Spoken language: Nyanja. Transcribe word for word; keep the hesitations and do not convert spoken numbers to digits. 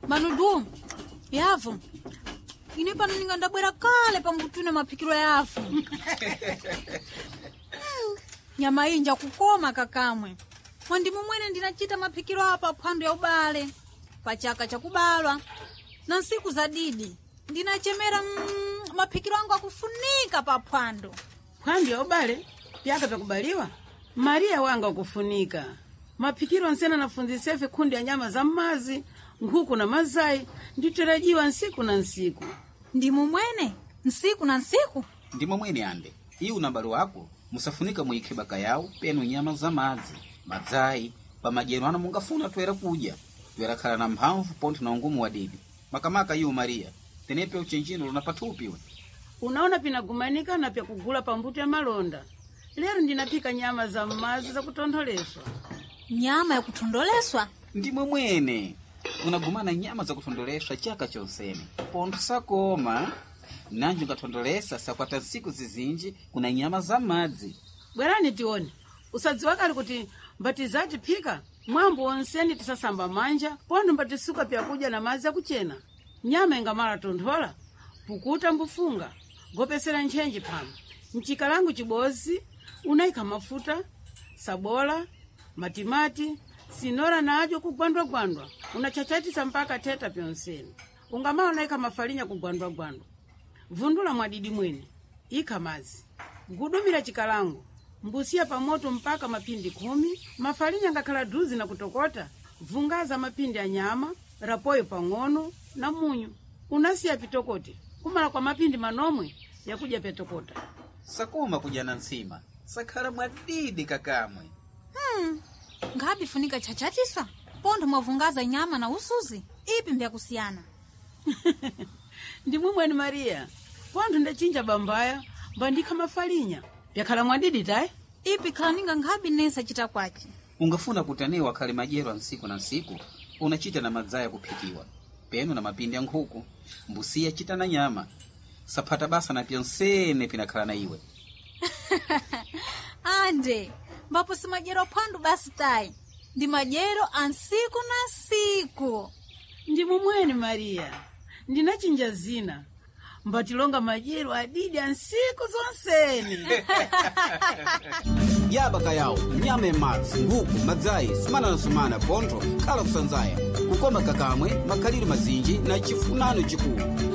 Manudu, yavu. Ine pano ninga ndabwera kale pambutune mapikiro yavu. mm, nyama inja kukoma kakamwe. Mwandi mumwene ndinachita mapikiro hapa phwando ya ubale. Pachaka chakubalwa. Na nsiku za didi. Ndinachemera mm, mapikiro angu akufunika pa phwando. Phwando ya ubale? Pyaka pakubaliwa? Maria wanga kufunika. Mapikiro nsena nafunzisefe kundi ya nyama za mazi, nkuku na mazai, nditarajiwa nsiku na nsiku. Ndimu mwene? Nsiku na nsiku? Ndimu mwene ande. Hii unambali wako, musafunika muikibaka yao, penu nyama za mazi, mazai, pa majenu wana mungafuna tuwera kuja. Tuwera kala na mhamvu ponti na ungumu wa didi. Makamaka yu Maria, tenepe uchenjino unapatupiwe. Unaona pinagumanika na pia kugula pambutu ya malonda. Lero ndinapika nyama za mazi za kutondoleswa. Nyama ya kutondoleswa? Ndimwe mwene. Unagumana nyama za kutondoleswa chaka chonsene. Pontu sakoma. Nanju ngatondolesa sakwata siku zizinji kuna nyama za mazi. Bwerani tione. Usadzi wakali kuti mbatizaji pika. Mwambu onseni tisasamba manja. Pondu mbatisuka pia kuja na mazi ya kuchena. Nyama ingamara tondola. Pukuta mbufunga. Gopesera nchenji pano. Mchikalangu chibozi. Unaika mafuta. Sabola. Matimati. Sinora na ajo kugwandwa gwandwa. Unachachatisa mpaka teta pionseni. Ungamaa unaika mafalinya kugwandwa gwandwa. Vundula mwadidi mwene. Ika mazi. Gudumira chikalangu. Mbusia pamoto mpaka mapindi kumi. Mafalinya ngakala duzi na kutokota. Vungaza mapindi ya nyama. Rapoyo pangono na munyu. Unasia pitokote. Kumala kwa mapindi manomwe ya kuja petokota. Sakoma kujana nsima. Sakara mwadidi kakamwe. Hmm. Ngapi funika chachatisa? Pondo mwavungaza nyama na usuzi. Ipi mbya kusiana? Ndimu mwene Maria. Pondo ndachinja bambaya. Bandika mafalinya. Yakala mwadidi tai? Ipi kalaninga ngapi nesa chita kwachi? Ungafuna kutanewa kale majero nsiku na nsiku. Unachita na mazaya kupikiwa. Penu na mapindi ya nkuku. Mbusia chita na nyama. Sapata basa na pionsene pinakala na iwe. Ande. Mbapo si majero pandu basi tai. Ndi majero ansiku na siku. Ndimu mwene Maria. Ndinachinja zina. Mbatilonga majero adidi ansiku zonseni. Yabaka yao, nyame mazi, nguku, mazai, sumana na sumana, ponto, kala kusanzaya. Kukoma kakamwe, makaliri mazinji na chifunano chikuu.